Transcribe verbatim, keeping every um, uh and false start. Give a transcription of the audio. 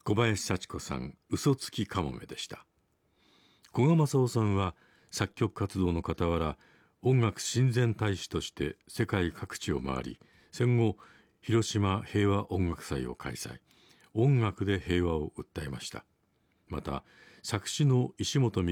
小林幸子さん、嘘つきかもめでした。古賀正夫さんは作曲活動の傍ら、音楽親善大使として世界各地を回り、戦後広島平和音楽祭を開催、音楽で平和を訴えました。また作詞の石本美